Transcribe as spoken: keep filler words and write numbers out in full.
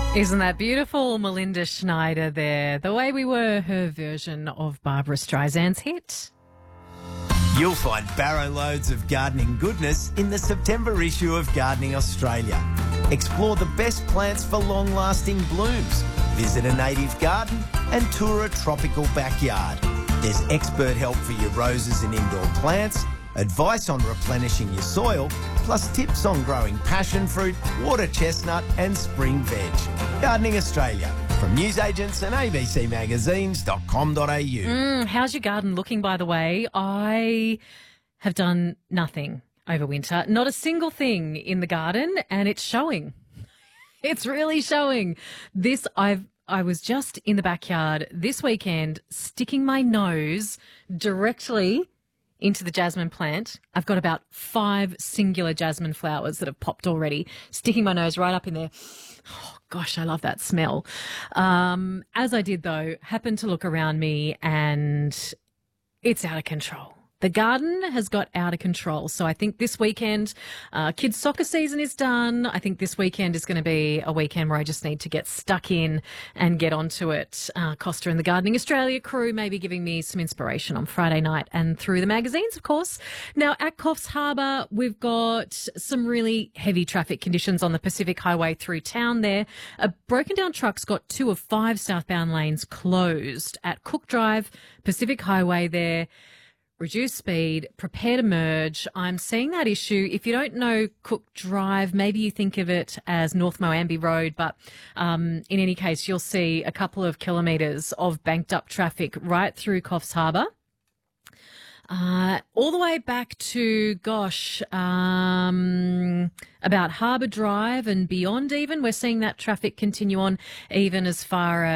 Isn't that beautiful? Melinda Schneider there. The Way We Were, her version of Barbara Streisand's hit. You'll find barrow loads of gardening goodness in the September issue of Gardening Australia. Explore the best plants for long-lasting blooms. Visit a native garden and tour a tropical backyard. There's expert help for your roses and indoor plants, advice on replenishing your soil, plus tips on growing passion fruit, water chestnut and spring veg. Gardening Australia, from newsagents and a b c magazines dot com dot a u. Mm, how's your garden looking, by the way? I have done nothing over winter, not a single thing in the garden, and it's showing. It's really showing. This, I've I was just in the backyard this weekend sticking my nose directly into the jasmine plant. I've got about five singular jasmine flowers that have popped already, sticking my nose right up in there. Oh, gosh, I love that smell. Um, as I did, though, happened to look around me and it's out of control. The garden has got out of control. So I think this weekend, uh, kids' soccer season is done. I think this weekend is going to be a weekend where I just need to get stuck in and get onto it. Uh, Costa and the Gardening Australia crew may be giving me some inspiration on Friday night and through the magazines, of course. Now, at Coffs Harbour, we've got some really heavy traffic conditions on the Pacific Highway through town there. A broken down truck's got two of five southbound lanes closed at Cook Drive, Pacific Highway there. Reduce speed, prepare to merge. I'm seeing that issue. If you don't know Cook Drive, maybe you think of it as North Moambi Road, but um, in any case, you'll see a couple of kilometres of banked up traffic right through Coffs Harbour. Uh, all the way back to, gosh, um, about Harbour Drive and beyond even. We're seeing that traffic continue on even as far as